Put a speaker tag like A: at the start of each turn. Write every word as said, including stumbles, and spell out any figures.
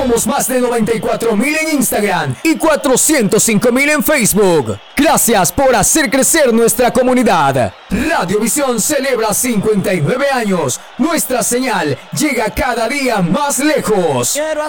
A: Somos más de noventa y cuatro mil en Instagram y cuatrocientos cinco mil en Facebook. Gracias por hacer crecer nuestra comunidad. Radiovisión celebra cincuenta y nueve años. Nuestra señal llega cada día más lejos.